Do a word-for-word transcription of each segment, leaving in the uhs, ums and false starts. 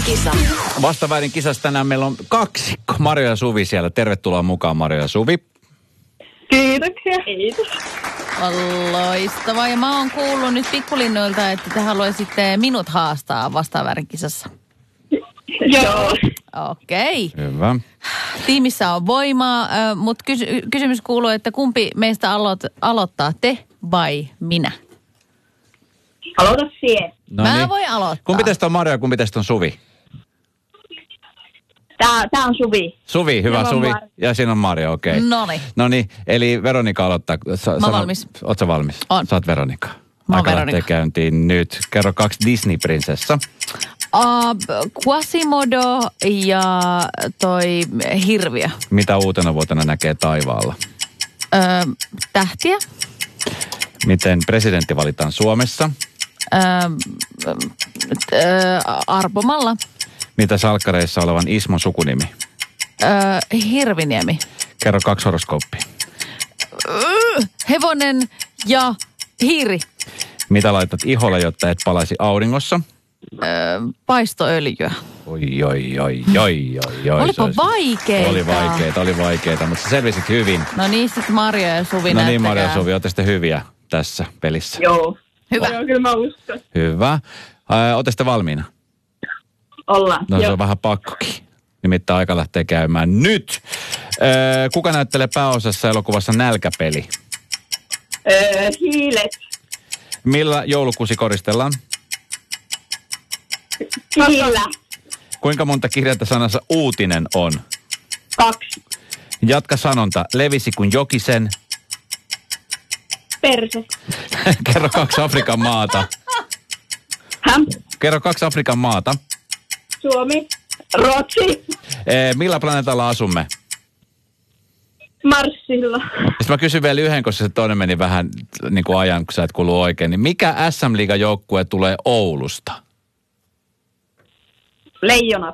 kisa. Vastaväärin kisassa tänään meillä on kaksikko. Marjo ja Suvi siellä. Tervetuloa mukaan, Marjo ja Suvi. Kiitoksia. Kiitos. Loistavaa. Ja mä oon kuullut nyt pikkulinnoilta, että te haluaisitte minut haastaa vastaväärin kisassa. Joo. Okei. Hyvä. Tiimissä on voimaa, mutta kysy- kysymys kuuluu, että kumpi meistä aloit- aloittaa, te vai minä? Aloita siihen. No Mä niin. voin aloittaa. Kumpi teistä on Marjo ja kumpi teistä on Suvi? Tää, tää on Suvi. Suvi, hyvä Joo, Suvi. Mar- Ja siinä on Marjo, okei. Okay. Noniin. No niin, eli Veronika aloittaa. Sa- Mä valmis. Ootko valmis? On. Sä oot Veronika. Mä oon Aika Veronika. lähtee käyntiin nyt. Kerro kaksi Disney-prinsessa. Uh, Quasimodo ja toi hirviö. Mitä uutena vuotena näkee taivaalla? Ö, tähtiä. Miten presidentti valitaan Suomessa? Ö, ö, arpomalla. Mitä salkkareissa olevan Ismon sukunimi? Ö, Hirviniemi. Kerro kaksi horoskooppia. Ö, hevonen ja hiiri. Mitä laitat iholle, jotta et palaisi auringossa? Ö, paistoöljyä. Oi, oi, oi, oi, oi, oi. Olipa se olisi- vaikeita. Oli vaikeita, oli vaikeita, mutta sä selvisit hyvin. No niin, sitten Marjo ja Suvi No niin, näyttäkää. Marja ja Suvi, ootte sitten hyviä tässä pelissä. Joo. Hyvä. Joo, kyllä mä uskon. Hyvä. Ootte sitten valmiina? Ollaan. No se Joo. on vähän pakkokin. Nimittäin aika lähtee käymään nyt. Öö, kuka näyttelee pääosassa elokuvassa Nälkäpeli? Öö, hiilet. Millä joulukuusi koristellaan? Hiillä. Kuinka monta kirjainta sanassa uutinen on? Kaksi. Jatka sanonta. Levisi kuin jokisen. Perse. Kerro kaksi Afrikan maata. Häm. Kerro kaksi Afrikan maata. Suomi. Ruotsi. Ee, millä planeetalla asumme? Marsilla. Sitten mä kysyn vielä yhden, koska se toinen meni vähän niin kuin ajan, kun sä et kuulu oikein. Niin mikä S M-liigan joukkue tulee Oulusta? Leijonat.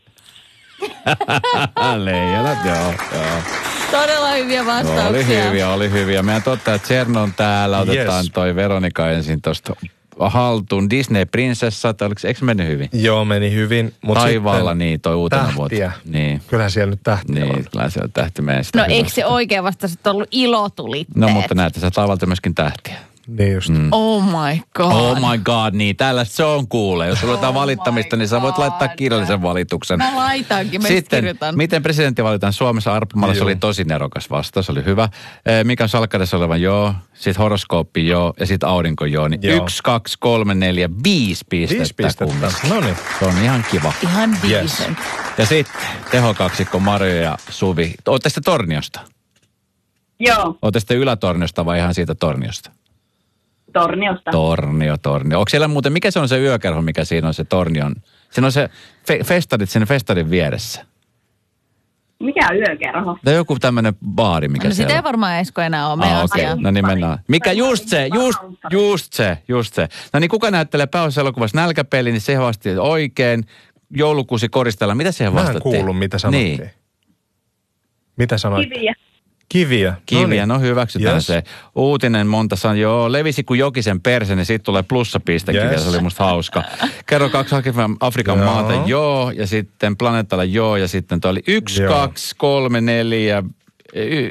Leijonat, joo, joo. Todella hyviä vastauksia. Oli hyviä, oli hyviä. Meidän totta, että Cern on täällä. Otetaan Yes. toi Veronika ensin tuosta haltuun. Disney-prinsessat, oliko, eikö mennyt hyvin? Joo, meni hyvin. Mut Taivaalla sitten niin, toi uutena tähtiä. vuotta. Niin, Kyllähän siellä nyt tähtiä niin, on. kyllä siellä tähti menee sitä No hyvää. eikö se oikein vasta sitten ollut ilotulitteet? No mutta näette, sä taivalta myöskin tähtiä. Niin just. Mm. Oh my god. Oh my god, niin tällaista se on kuule. Jos sulla on jotain Oh valittamista, my niin sä voit God. laittaa kirjallisen valituksen. Mä laitankin, mä Sitten, kirjoitan. miten presidentti valitaan Suomessa? Arppumalla se Joo. oli tosi nerokas vastaus, se oli hyvä. Eh, mikä on salkkarissa oleva joo, sitten horoskooppi joo ja sitten aurinko joo. Niin Joo. yksi, kaksi, kolme, neljä, viisi pistettä. Viisi pistettä. kumminkin. No niin. Se on ihan kiva. Ihan Yes. decent. Ja sitten tehokaksikko Marjo ja Suvi. Ootte sitten Torniosta? Joo. Ootte sitten Ylätorniosta vai ihan siitä Torniosta? Torniosta. Tornio, Tornio. Onko siellä muuten, mikä se on se yökerho, mikä siinä on se Tornion? Siinä on se fe, festarit sen festarin vieressä. Mikä yökerho? Tai joku tämmöinen baari, mikä No siellä sitä ei on. varmaan Esko enää ole meidän Ah, okei. asia. No niin mennään. Mikä just se, just, just se, just se. No niin, kuka näyttelee pääosassa elokuvassa Nälkäpeli, niin se vastasi oikein. Joulukuusi koristella. Mitä siihen Mä en vastattiin? kuullut, mitä sanottiin. Niin. Mitä sanoit? Kiviä. Kiviä. Kiviä, no hyväksytään Yes. se. Uutinen monta san, joo, levisi kuin jokisen perse, niin siitä tulee plussapistekin, Yes. yes. Se oli musta hauska. Kerro kaksi Afrikan, Afrikan Joo. maata, joo, ja sitten planeettalla joo, ja sitten toi oli yksi, Joo. kaksi, kolme, neljä, y-